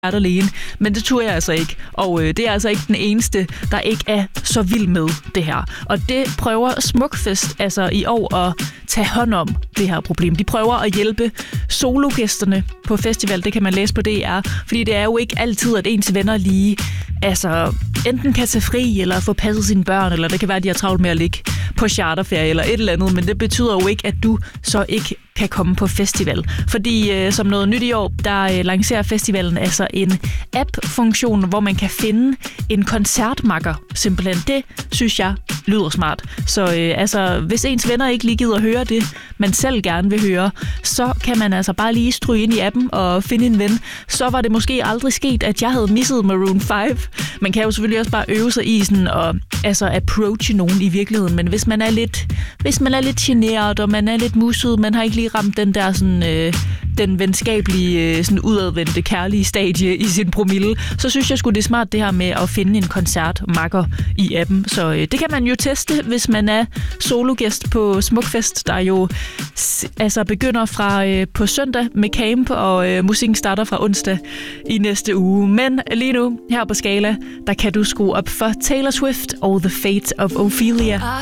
alene, men det turde jeg altså ikke. Og det er altså ikke den eneste, der ikke er så vild med det her. Og det prøver Smukfest altså i år at tage hånd om det her problem. De prøver at hjælpe sologæsterne på festival, det kan man læse på DR, fordi det er jo ikke altid, at ens venner lige enten kan tage fri, eller få passet sine børn, eller det kan være, at de har travlt med at ligge på charterferie, eller et eller andet, men det betyder jo ikke, at du så ikke kan komme på festival. Fordi som noget nyt i år, der lancerer festivalen altså en app-funktion, hvor man kan finde en koncertmakker. Simpelthen det, synes jeg, lyder smart. Så hvis ens venner ikke lige gider at høre det, man selv gerne vil høre, så kan man altså bare lige stryge ind i appen og finde en ven. Så var det måske aldrig sket, at jeg havde misset Maroon 5. Man kan jo selvfølgelig også bare øve sig i sådan og approache nogen i virkeligheden, men hvis man er lidt generet, og man er lidt musset, man har ikke lige ramt den der sådan den venskabelige, sådan udadvendte, kærlige stadie i sin promille, så synes jeg sgu, det er smart det her med at finde en koncertmakker i appen. Så det kan man jo teste, hvis man er sologæst på Smukfest, der jo begynder fra på søndag med camp, og musikken starter fra onsdag i næste uge. Men lige nu, her på Skala, der kan du skrue op for Taylor Swift og The Fate of Ophelia.